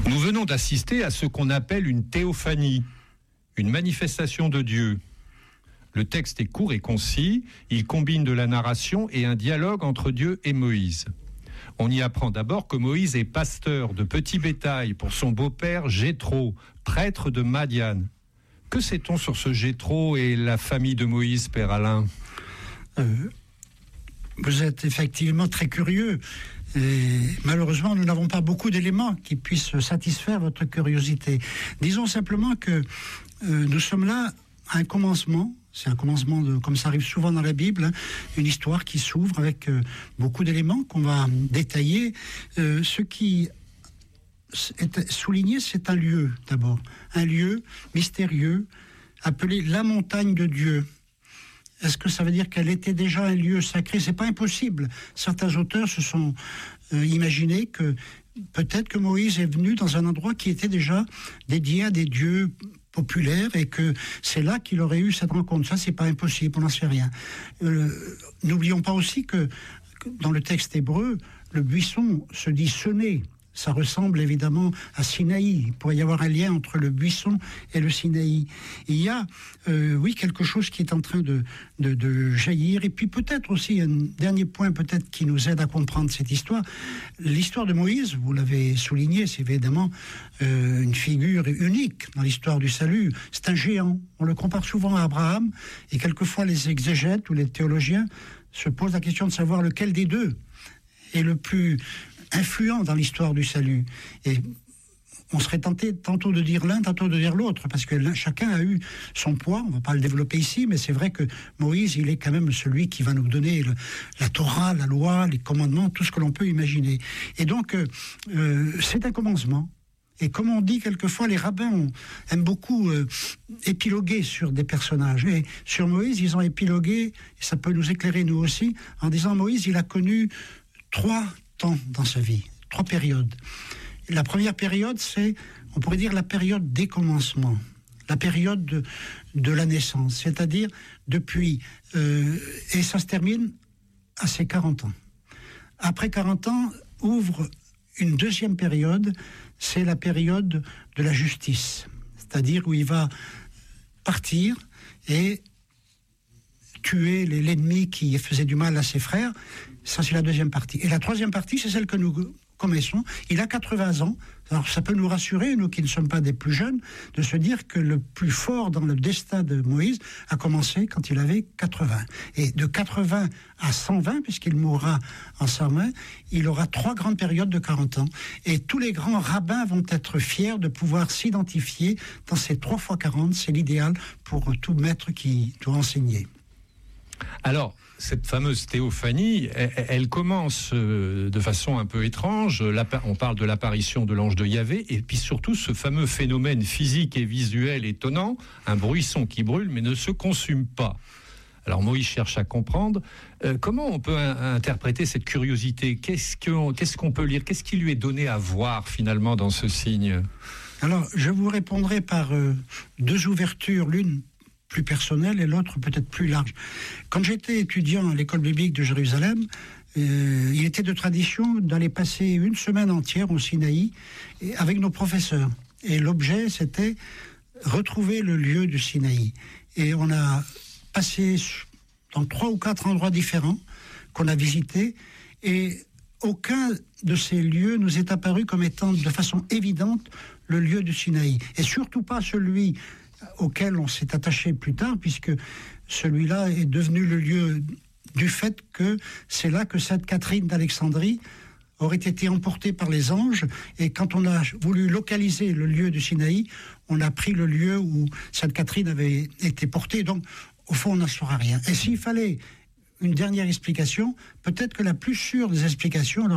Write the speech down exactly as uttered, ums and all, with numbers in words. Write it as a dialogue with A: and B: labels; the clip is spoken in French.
A: Nous venons d'assister à ce qu'on appelle une théophanie, une manifestation de Dieu. Le texte est court et concis, il combine de la narration et un dialogue entre Dieu et Moïse. On y apprend d'abord que Moïse est pasteur de petit bétail pour son beau-père Jéthro, prêtre de Madian. Que sait-on sur ce Jéthro et la famille de Moïse, Père Alain ?
B: euh, Vous êtes effectivement très curieux. Et malheureusement, nous n'avons pas beaucoup d'éléments qui puissent satisfaire votre curiosité. Disons simplement que euh, nous sommes là à un commencement. C'est un commencement, de, comme ça arrive souvent dans la Bible, hein, une histoire qui s'ouvre avec euh, beaucoup d'éléments qu'on va détailler. Euh, ce qui est souligné, c'est un lieu d'abord. Un lieu mystérieux appelé la montagne de Dieu. Est-ce que ça veut dire qu'elle était déjà un lieu sacré ? C'est pas impossible. Certains auteurs se sont euh, imaginés que peut-être que Moïse est venu dans un endroit qui était déjà dédié à des dieux populaire et que c'est là qu'il aurait eu cette rencontre. Ça, c'est pas impossible, on n'en sait rien. Euh, n'oublions pas aussi que, que dans le texte hébreu, le buisson se dit sonné. Ça ressemble évidemment à Sinaï. Il pourrait y avoir un lien entre le buisson et le Sinaï. Il y a, euh, oui, quelque chose qui est en train de, de, de jaillir. Et puis peut-être aussi, un dernier point peut-être qui nous aide à comprendre cette histoire. L'histoire de Moïse, vous l'avez souligné, c'est évidemment euh, une figure unique dans l'histoire du salut. C'est un géant. On le compare souvent à Abraham. Et quelquefois, les exégètes ou les théologiens se posent la question de savoir lequel des deux est le plus influent dans l'histoire du salut. Et on serait tenté tantôt de dire l'un, tantôt de dire l'autre, parce que chacun a eu son poids. On ne va pas le développer ici, mais c'est vrai que Moïse, il est quand même celui qui va nous donner le, la Torah, la loi, les commandements, tout ce que l'on peut imaginer. Et donc, euh, c'est un commencement. Et comme on dit quelquefois, les rabbins ont, aiment beaucoup euh, épiloguer sur des personnages. Et sur Moïse, ils ont épilogué, et ça peut nous éclairer nous aussi, en disant Moïse, il a connu trois temps dans sa vie, trois périodes. La première période, c'est, on pourrait dire, la période des commencements, la période de, de la naissance, c'est-à-dire depuis, euh, et ça se termine à ses quarante ans. Après quarante ans, ouvre une deuxième période, c'est la période de la justice, c'est-à-dire où il va partir et tuer l'ennemi qui faisait du mal à ses frères. Ça, c'est la deuxième partie. Et la troisième partie, c'est celle que nous connaissons. Il a quatre-vingts ans. Alors, ça peut nous rassurer, nous qui ne sommes pas des plus jeunes, de se dire que le plus fort dans le destin de Moïse a commencé quand il avait quatre-vingts. Et de quatre-vingts à cent vingt, puisqu'il mourra en cent vingt, il aura trois grandes périodes de quarante ans. Et tous les grands rabbins vont être fiers de pouvoir s'identifier dans ces trois fois quarante. C'est l'idéal pour tout maître qui doit enseigner.
A: Alors, cette fameuse théophanie, elle, elle commence euh, de façon un peu étrange. On parle de l'apparition de l'ange de Yahvé, et puis surtout ce fameux phénomène physique et visuel étonnant, un buisson qui brûle mais ne se consume pas. Alors Moïse cherche à comprendre euh, comment on peut in- interpréter cette curiosité. Qu'est-ce qu'on, qu'est-ce qu'on peut lire ? Qu'est-ce qui lui est donné à voir finalement dans ce signe ?
B: Alors, je vous répondrai par euh, deux ouvertures, l'une plus personnelle et l'autre peut-être plus large. Quand j'étais étudiant à l'école biblique de Jérusalem, euh, il était de tradition d'aller passer une semaine entière au Sinaï et, avec nos professeurs. Et l'objet, c'était retrouver le lieu du Sinaï. Et on a passé dans trois ou quatre endroits différents qu'on a visités, et aucun de ces lieux nous est apparu comme étant de façon évidente le lieu du Sinaï. Et surtout pas celui auquel on s'est attaché plus tard, puisque celui-là est devenu le lieu du fait que c'est là que Sainte Catherine d'Alexandrie aurait été emportée par les anges, et quand on a voulu localiser le lieu du Sinaï, on a pris le lieu où Sainte Catherine avait été portée, donc au fond on n'en saura rien. Et s'il fallait une dernière explication, peut-être que la plus sûre des explications, alors